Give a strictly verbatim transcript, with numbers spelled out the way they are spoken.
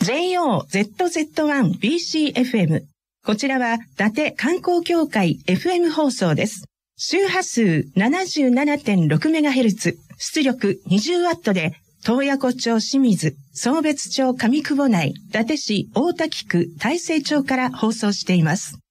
ジェイオーゼットゼットワンビーシーエフエム。こちらは、伊達観光協会 エフエム 放送です。周波数 ななじゅうななてんろくメガヘルツ、出力にじゅうワットで、洞爺湖町清水、壮別町上久保内、伊達市大滝区大成町から放送しています。